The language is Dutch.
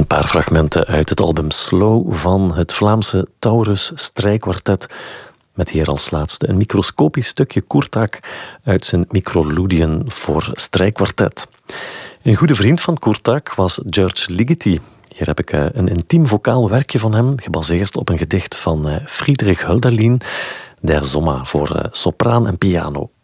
Een paar fragmenten uit het album Slow van het Vlaamse Taurus Strijkkwartet, met hier als laatste een microscopisch stukje Kurtág uit zijn Microludien voor strijkkwartet. Een goede vriend van Kurtág was György Ligeti. Hier heb ik een intiem vocaal werkje van hem, gebaseerd op een gedicht van Friedrich Hölderlin, Der Sommer, voor sopraan en piano.